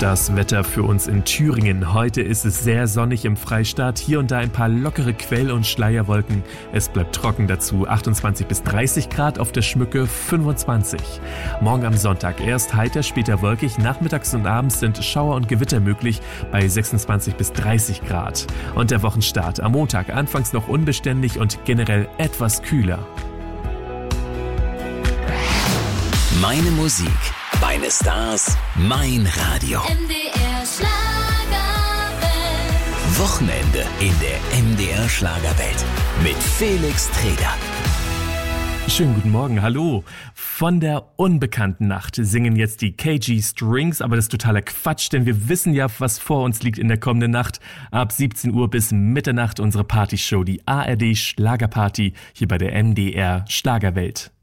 Das Wetter für uns in Thüringen. Heute ist es sehr sonnig im Freistaat. Hier und da ein paar lockere Quell- und Schleierwolken. Es bleibt trocken, dazu 28 bis 30 Grad, auf der Schmücke 25. Morgen am Sonntag erst heiter, später wolkig. Nachmittags und abends sind Schauer und Gewitter möglich bei 26 bis 30 Grad. Und der Wochenstart am Montag anfangs noch unbeständig und generell etwas kühler. Meine Musik, meine Stars, mein Radio. MDR Schlagerwelt. Wochenende in der MDR Schlagerwelt mit Felix Treder. Schönen guten Morgen, hallo. Von der unbekannten Nacht singen jetzt die KG Strings, aber das ist totaler Quatsch, denn wir wissen ja, was vor uns liegt in der kommenden Nacht. Ab 17 Uhr bis Mitternacht unsere Partyshow, die ARD Schlagerparty, hier bei der MDR Schlagerwelt.